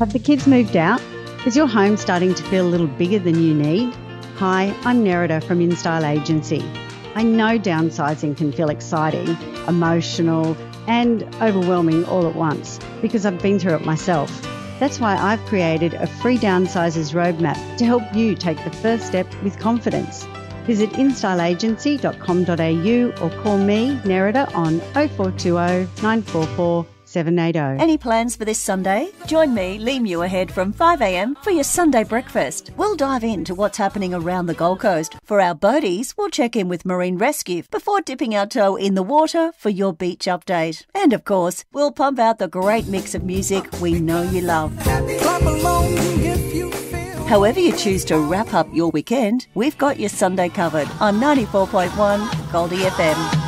Have the kids moved out? Is your home starting to feel a little bigger than you need? Hi, I'm Nerida from InStyle Agency. I know downsizing can feel exciting, emotional, and overwhelming all at once because I've been through it myself. That's why I've created a free downsizers roadmap to help you take the first step with confidence. Visit instyleagency.com.au or call me, Nerida, on 0420 944 780. Any plans for this Sunday? Join me, Lee Muirhead, from 5am for your Sunday breakfast. We'll dive into what's happening around the Gold Coast. For our boaties, we'll check in with Marine Rescue before dipping our toe in the water for your beach update. And of course, we'll pump out the great mix of music we know you love. However you choose to wrap up your weekend, we've got your Sunday covered on 94.1 Goldie FM.